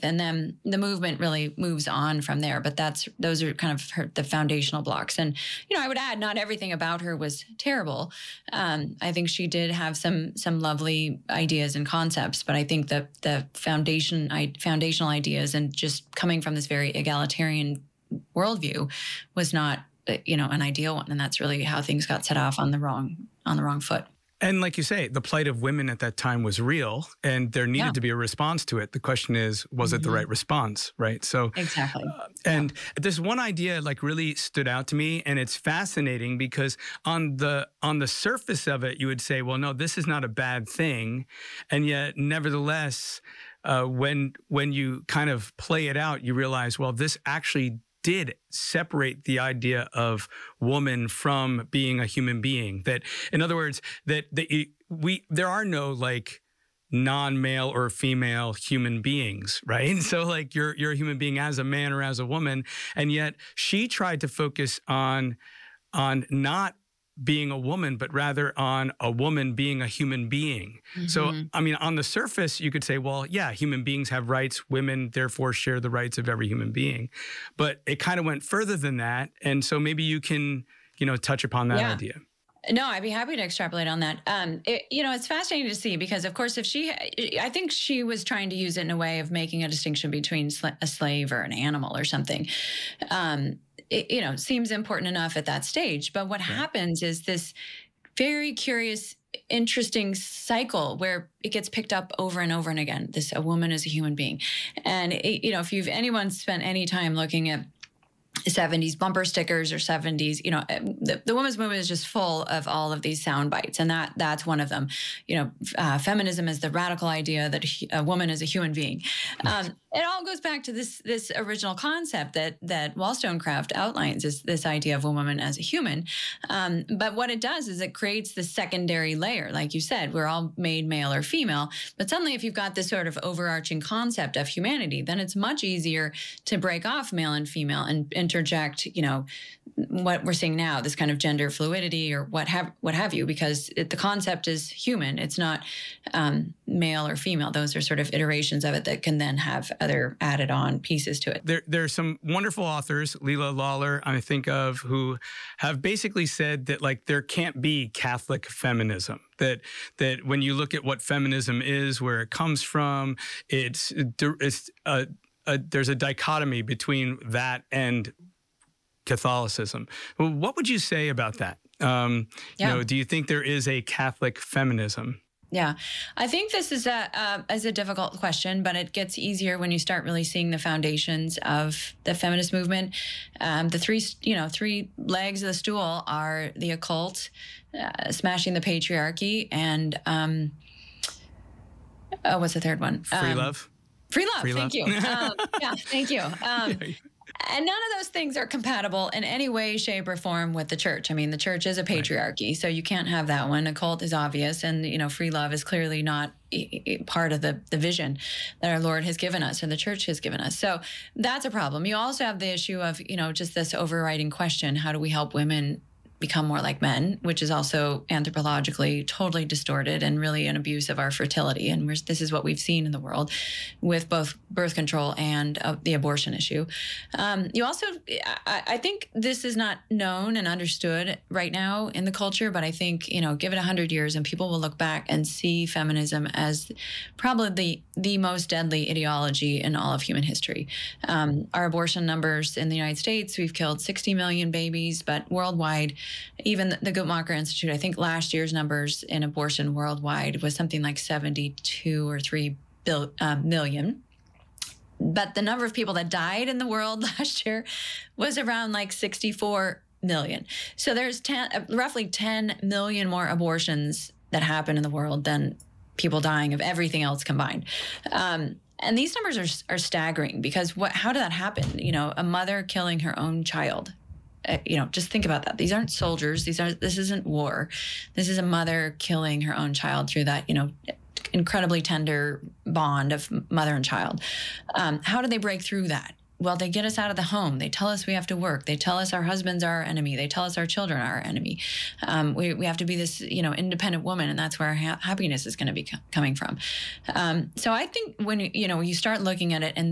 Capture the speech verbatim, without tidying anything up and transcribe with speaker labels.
Speaker 1: And then the movement really moves on from there. But that's those are kind of her, the foundational blocks. And, you know, I would add not everything about her was terrible. Um, I think she did have some some lovely ideas and concepts, but I think that the foundation I, foundational ideas and just coming from this very egalitarian worldview was not, you know, an ideal one. And that's really how things got set off on the wrong on the wrong foot.
Speaker 2: And like you say, the plight of women at that time was real, and there needed
Speaker 1: Yeah. to
Speaker 2: be a response to it. The question is, was mm-hmm. it the right response, right? So
Speaker 1: exactly.
Speaker 2: Uh, and yeah. this one idea like really stood out to me, and it's fascinating because on the on the surface of it, you would say, well, no, this is not a bad thing, and yet, nevertheless, uh, when when you kind of play it out, you realize, well, this actually did separate the idea of woman from being a human being. That, in other words, that, that we there are no like non-male or female human beings, right? So like you're you're a human being as a man or as a woman, and yet she tried to focus on on not being a woman, but rather on a woman being a human being. Mm-hmm. So, I mean, on the surface, you could say, well, yeah, human beings have rights. Women, therefore, share the rights of every human being. But it kind of went further than that. And so maybe you can, you know, touch upon that
Speaker 1: yeah.
Speaker 2: idea.
Speaker 1: No, I'd be happy to extrapolate on that. Um, it, you know, it's fascinating to see because, of course, if she, I think she was trying to use it in a way of making a distinction between sl- a slave or an animal or something. Um, it, you know, seems important enough at that stage. But what yeah. happens is this very curious, interesting cycle where it gets picked up over and over and again. This a woman is a human being, and it, you know, if you've anyone spent any time looking at seventies bumper stickers or seventies, you know, the, the women's movement is just full of all of these sound bites. And that that's one of them. You know, uh, feminism is the radical idea that a woman is a human being. Um, it all goes back to this this original concept that that Wollstonecraft outlines, is this idea of a woman as a human. Um, but what it does is it creates the secondary layer. Like you said, we're all made male or female. But suddenly if you've got this sort of overarching concept of humanity, then it's much easier to break off male and female and interject, you know, what we're seeing now, this kind of gender fluidity or what have what have you, because it, the concept is human. It's not um, male or female. Those are sort of iterations of it that can then have other added on pieces to it.
Speaker 2: There, there are some wonderful authors, Leila Lawler, I think of, who have basically said that like there can't be Catholic feminism. That that when you look at what feminism is, where it comes from, it's it's a Uh, there's a dichotomy between that and Catholicism. Well, what would you say about that? Um, yeah. You know, do you think there is a Catholic feminism?
Speaker 1: Yeah, I think this is a uh, is a difficult question, but it gets easier when you start really seeing the foundations of the feminist movement. Um, the three, you know, three legs of the stool are the occult, uh, smashing the patriarchy, and um, oh, what's the third one?
Speaker 2: Free
Speaker 1: um,
Speaker 2: love.
Speaker 1: Free love,
Speaker 2: Free
Speaker 1: thank
Speaker 2: love.
Speaker 1: you. Um, yeah, thank you. Um, and none of those things are compatible in any way, shape, or form with the church. I mean, the church is a patriarchy, right. So you can't have that one. A cult is obvious, and you know, free love is clearly not part of the, the vision that our Lord has given us or the church has given us. So that's a problem. You also have the issue of, you know, just this overriding question: how do we help women become more like men, which is also anthropologically totally distorted and really an abuse of our fertility. And we're, this is what we've seen in the world with both birth control and uh, the abortion issue. Um, you also, I, I think this is not known and understood right now in the culture, but I think, you know, give it a hundred years and people will look back and see feminism as probably the, the most deadly ideology in all of human history. Um, our abortion numbers in the United States, we've killed sixty million babies, but worldwide, even the Guttmacher Institute, I think last year's numbers in abortion worldwide was something like seventy-two or three bil, uh, million. But the number of people that died in the world last year was around like sixty-four million. So there's ten, uh, roughly ten million more abortions that happen in the world than people dying of everything else combined. Um, and these numbers are, are staggering because what? How did that happen? You know, a mother killing her own child. Uh, you know, just think about that. These aren't soldiers. These aren't, this isn't war. This is a mother killing her own child through that, you know, incredibly tender bond of mother and child. Um, how do they break through that? Well, they get us out of the home. They tell us we have to work. They tell us our husbands are our enemy. They tell us our children are our enemy. Um, we, we have to be this, you know, independent woman, and that's where our ha- happiness is going to be co- coming from. Um, so I think when, you know, you start looking at it and